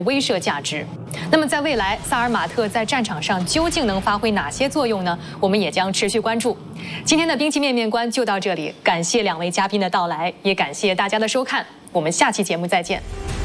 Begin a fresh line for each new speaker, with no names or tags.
威慑价值。那么在未来，萨尔马特在战场上究竟能发挥哪些作用呢？我们也将持续关注。今天的兵器面面观就到这里，感谢2位嘉宾的到来，也感谢大家的收看，我们下期节目再见。